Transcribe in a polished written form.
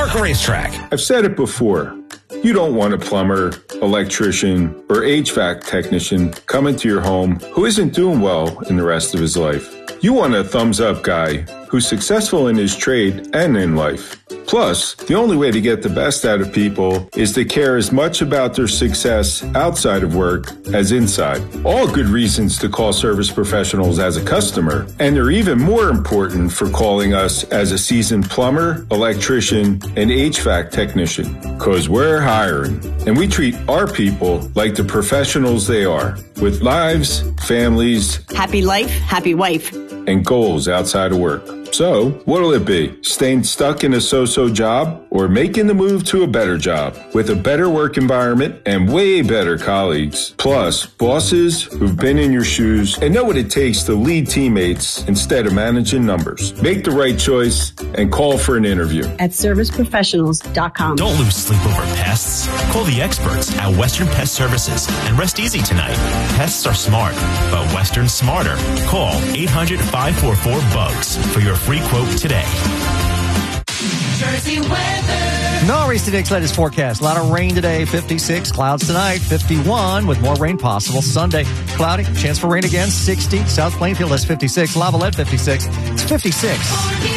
Park Racetrack. I've said it before. You don't want a plumber, electrician, or HVAC technician coming to your home who isn't doing well in the rest of his life. You want a thumbs-up guy who's successful in his trade and in life. Plus, the only way to get the best out of people is to care as much about their success outside of work as inside. All good reasons to call Service Professionals as a customer, and they're even more important for calling us as a seasoned plumber, electrician, and HVAC technician. Because we're hiring, and we treat our people like the professionals they are, with lives, families, happy life, happy wife, and goals outside of work. So, what'll it be? Staying stuck in a so-so job or making the move to a better job with a better work environment and way better colleagues? Plus, bosses who've been in your shoes and know what it takes to lead teammates instead of managing numbers. Make the right choice and call for an interview at serviceprofessionals.com. Don't lose sleep over pests. Call the experts at Western Pest Services and rest easy tonight. Pests are smart, but Western's smarter. Call 800-544-BUGS for your free quote today. Jersey weather. No Race Today's latest forecast. A lot of rain today, 56. Clouds tonight, 51 with more rain possible. Sunday, cloudy. Chance for rain again, 60. South Plainfield is 56. Lavallette, 56. It's 56.